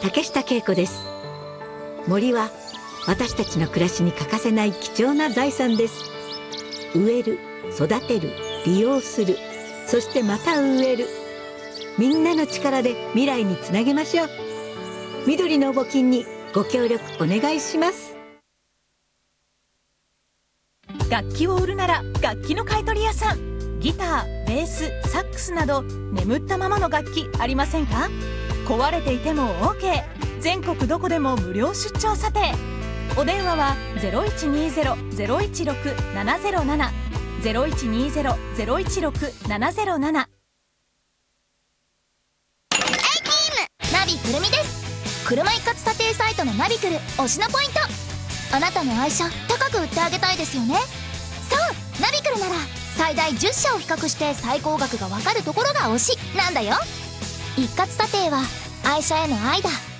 竹下恵子です。森は私たちの暮らしに欠かせない貴重な財産です。植える、育てる、利用する、そしてまた植える。みんなの力で未来につなげましょう。緑の募金にご協力お願いします。 楽器を売るなら楽器の買取屋さん。ギター、ベース、サックスなど眠ったままの楽器ありませんか？壊れていても OK。 全国どこでも無料出張査定。お電話は 0120-016-707 0120-016-707。 ナビくるみです。車一括査定サイトのナビくる推しのポイント。あなたの愛車高く売ってあげたいですよね。そう、ナビくるなら最大10社を比較して最高額がわかるところが推しなんだよ。一括査定は愛車への愛だ。